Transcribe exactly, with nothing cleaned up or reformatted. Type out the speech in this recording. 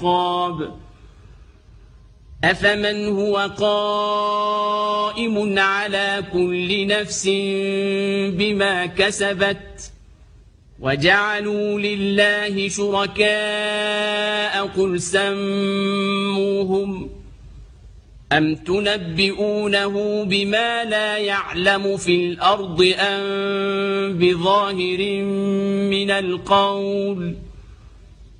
العقاب أفمن هو قائم على كل نفس بما كسبت وجعلوا لله شركاء قل سموهم أم تنبئونه بما لا يعلم في الأرض أم بظاهر من القول